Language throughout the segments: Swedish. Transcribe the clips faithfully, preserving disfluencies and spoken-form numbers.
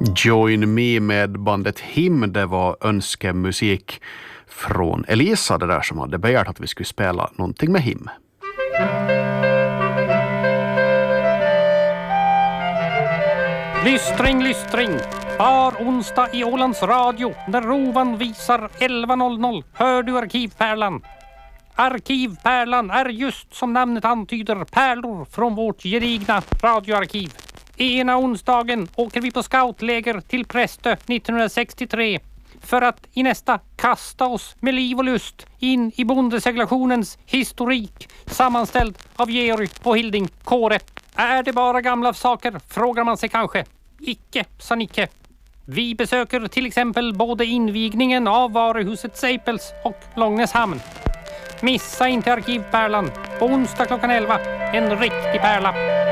Join Me med bandet Him, det var önskemusik från Elisa, det där som hade begärt att vi skulle spela någonting med Him. Lystring, lystring. Var onsdag i Ålands Radio när rovan visar elva noll noll hör du Arkivpärlan. Arkivpärlan är just som namnet antyder pärlor från vårt gedigna radioarkiv. Ena onsdagen åker vi på scoutläger till Prästö nittonhundrasextiotre för att i nästa kasta oss med liv och lust in i bondeseglationens historik sammanställd av Georg och Hilding Kåre. Är det bara gamla saker, frågar man sig kanske. Icke, sa Nicke. Vi besöker till exempel både invigningen av varuhuset Seipels och Långnäshamn. Missa inte Arkivpärlan på onsdag klockan elva. En riktig pärla.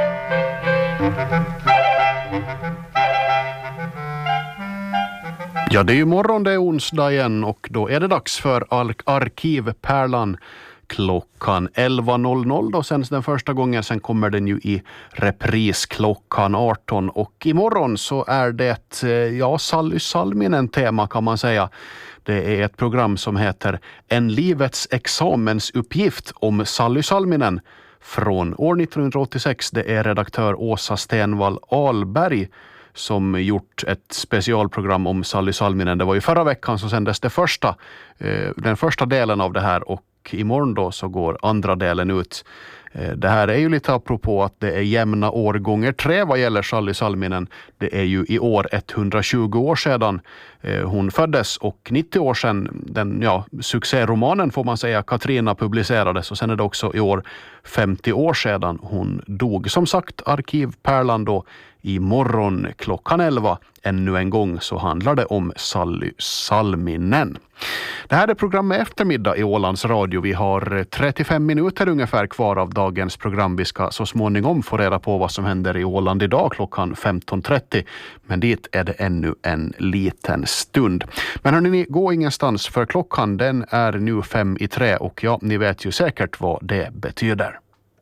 Ja, det är ju morgon, det är onsdag igen och då är det dags för Ar- Arkivpärlan klockan elva noll noll då sen den första gången, sen kommer den ju i repris klockan arton och imorgon så är det, ja, Sally Salminen tema kan man säga. Det är ett program som heter En livets examensuppgift om Sally Salminen från år nittonhundraåttiosex. Det är redaktör Åsa Stenvall Ahlberg som gjort ett specialprogram om Sally Salminen. Det var ju förra veckan så sändes det första, eh, den första delen av det här och imorgon då så går andra delen ut. Det här är ju lite apropå att det är jämna år gånger tre vad gäller Sally Salminen. Det är ju i år etthundratjugo år sedan hon föddes och nittio år sedan den ja, succéromanen får man säga Katrina publicerades och sen är det också i år femtio år sedan hon dog. Som sagt, Arkivpärlan då imorgon klockan elva. Ännu en gång så handlar det om Sally Salminen. Det här är programmet Eftermiddag i Ålands Radio. Vi har trettiofem minuter ungefär kvar av dagens program. Vi ska så småningom få reda på vad som händer i Åland idag klockan femton trettio. Men dit är det ännu en liten stund. Men hörni, gå ingenstans för klockan den är nu fem i tre och ja, ni vet ju säkert vad det betyder.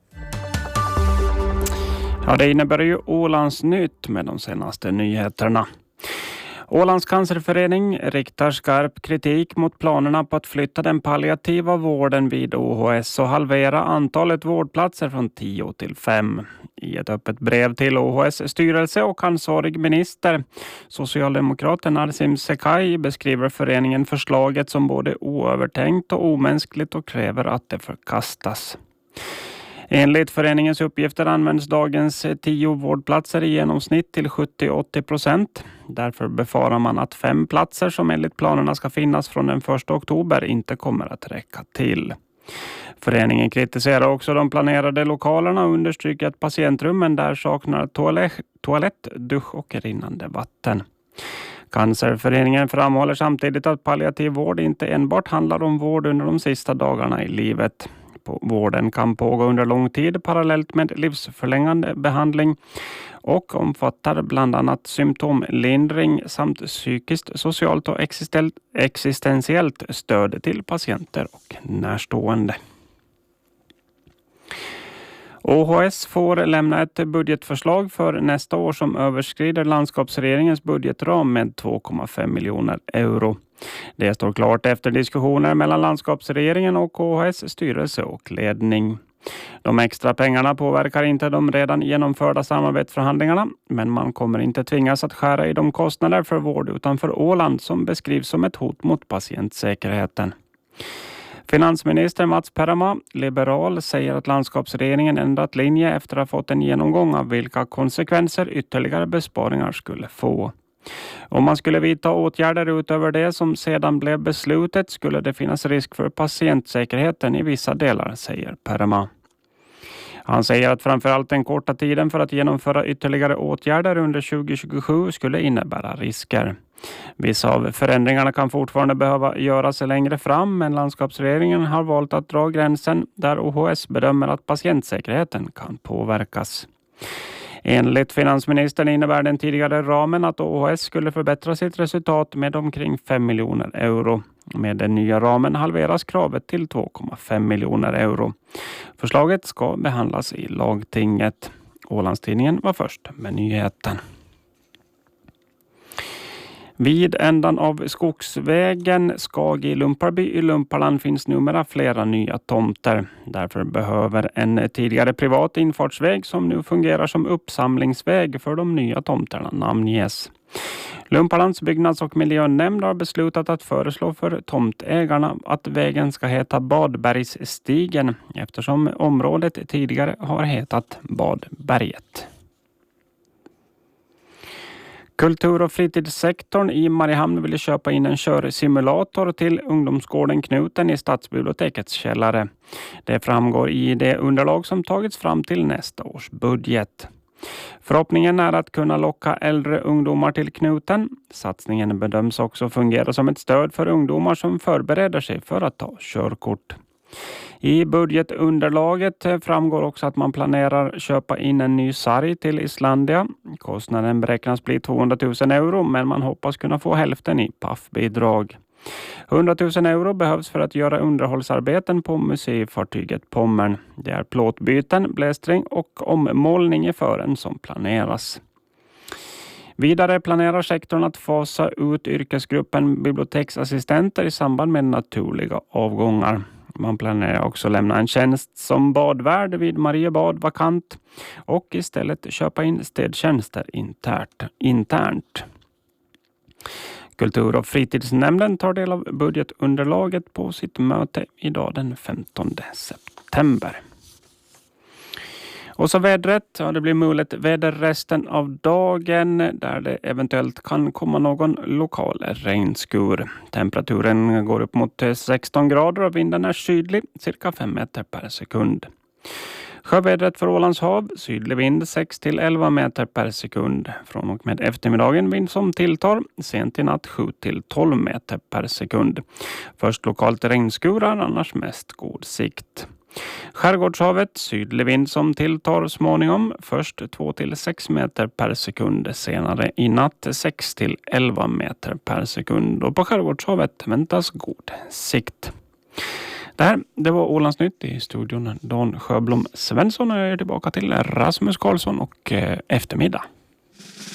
Ja, det innebär ju Ålands nytt med de senaste nyheterna. Ålands cancerförening riktar skarp kritik mot planerna på att flytta den palliativa vården vid O H S och halvera antalet vårdplatser från tio till fem. I ett öppet brev till O H S styrelse och ansvarig minister, socialdemokraten Arsim Sekai, beskriver föreningen förslaget som både oövertänkt och omänskligt och kräver att det förkastas. Enligt föreningens uppgifter används dagens tio vårdplatser i genomsnitt till sjuttio till åttio procent. Därför befarar man att fem platser som enligt planerna ska finnas från den första oktober inte kommer att räcka till. Föreningen kritiserar också de planerade lokalerna och understryker att patientrummen där saknar toalett, toalett, dusch och rinnande vatten. Cancerföreningen framhåller samtidigt att palliativ vård inte enbart handlar om vård under de sista dagarna i livet. Vården kan pågå under lång tid parallellt med livsförlängande behandling och omfattar bland annat symptomlindring samt psykiskt, socialt och existentiellt stöd till patienter och närstående. O H S får lämna ett budgetförslag för nästa år som överskrider landskapsregeringens budgetram med två komma fem miljoner euro. Det står klart efter diskussioner mellan landskapsregeringen och O H S styrelse och ledning. De extra pengarna påverkar inte de redan genomförda samarbetsförhandlingarna, men man kommer inte tvingas att skära i de kostnader för vård utanför Åland som beskrivs som ett hot mot patientsäkerheten. Finansminister Mats Perama, liberal, säger att landskapsregeringen ändrat linje efter att ha fått en genomgång av vilka konsekvenser ytterligare besparingar skulle få. Om man skulle vidta åtgärder utöver det som sedan blev beslutet skulle det finnas risk för patientsäkerheten i vissa delar, säger Perama. Han säger att framförallt den korta tiden för att genomföra ytterligare åtgärder under tjugo tjugosju skulle innebära risker. Vissa av förändringarna kan fortfarande behöva göras längre fram, men landskapsregeringen har valt att dra gränsen där O H S bedömer att patientsäkerheten kan påverkas. Enligt finansministern innebär den tidigare ramen att O H S skulle förbättra sitt resultat med omkring fem miljoner euro. Med den nya ramen halveras kravet till två komma fem miljoner euro. Förslaget ska behandlas i lagtinget. Ålandstidningen var först med nyheten. Vid ändan av skogsvägen Skag i Lumparby i Lumparland finns numera flera nya tomter. Därför behöver en tidigare privat infartsväg som nu fungerar som uppsamlingsväg för de nya tomterna namnges. Lumparlands byggnads- och miljönämnd har beslutat att föreslå för tomtägarna att vägen ska heta Badbergsstigen eftersom området tidigare har hetat Badberget. Kultur- och fritidssektorn i Mariehamn vill köpa in en körsimulator till ungdomsgården Knuten i stadsbibliotekets källare. Det framgår i det underlag som tagits fram till nästa års budget. Förhoppningen är att kunna locka äldre ungdomar till Knuten. Satsningen bedöms också fungera som ett stöd för ungdomar som förbereder sig för att ta körkort. I budgetunderlaget framgår också att man planerar köpa in en ny sarg till Islandia. Kostnaden beräknas bli tvåhundratusen euro men man hoppas kunna få hälften i P A F-bidrag. hundratusen euro behövs för att göra underhållsarbeten på museifartyget Pommern. Det är plåtbyten, blästring och ommålning i fören som planeras. Vidare planerar sektorn att fasa ut yrkesgruppen biblioteksassistenter i samband med naturliga avgångar. Man planerar också lämna en tjänst som badvärd vid Mariebad vakant och istället köpa in städtjänster internt. internt. Kultur- och fritidsnämnden tar del av budgetunderlaget på sitt möte idag den femtonde september. Och så vädret, ja, det blir mulet väder resten av dagen där det eventuellt kan komma någon lokal regnskur. Temperaturen går upp mot sexton grader och vinden är sydlig, cirka fem meter per sekund. Sjövädret för Ålands hav, sydlig vind sex till elva meter per sekund. Från och med eftermiddagen vind som tilltar, sent i natt sju till tolv meter per sekund. Först lokalt regnskurar, annars mest god sikt. Skärgårdshavet, sydlig vind som tilltar småningom, först två till sex meter per sekund, senare i natt sex till elva meter per sekund. Och på Skärgårdshavet väntas god sikt. Det här, det var Ålandsnytt i studion. Dan Sjöblom Svensson och jag är tillbaka till Rasmus Karlsson och eh, eftermiddag.